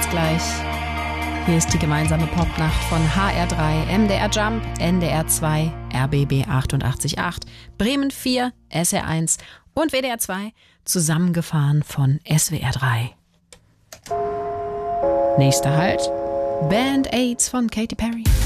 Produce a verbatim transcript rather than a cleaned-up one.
jetzt gleich. Hier ist die gemeinsame Popnacht von H R drei, M D R Jump, N D R zwei, R B B achtundachtzig Komma acht, Bremen vier, S R eins und W D R zwei, zusammengefahren von S W R drei. Nächster Halt, Band-Aids von Katy Perry.